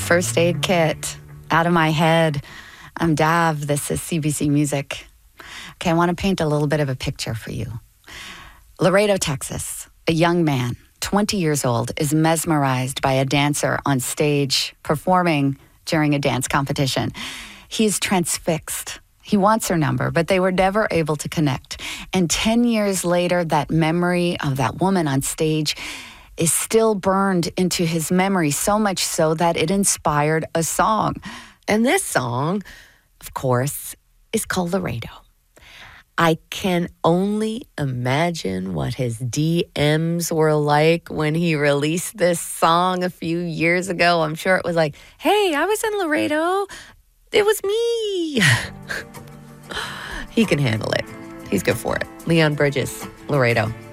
First Aid Kit, Out of My Head. I'm Dav. This is CBC Music. Okay, I want to paint a little bit of a picture for you. Laredo, Texas. A young man, 20 years old, is mesmerized by a dancer on stage performing during a dance competition. He's transfixed. He wants her number, but they were never able to connect. And 10 years later, that memory of that woman on stage is still burned into his memory, so much so that it inspired a song. And this song, of course, is called Laredo. I can only imagine what his DMs were like when he released this song a few years ago. I'm sure it was like, hey, I was in Laredo. It was me. He can handle it. He's good for it. Leon Bridges, Laredo.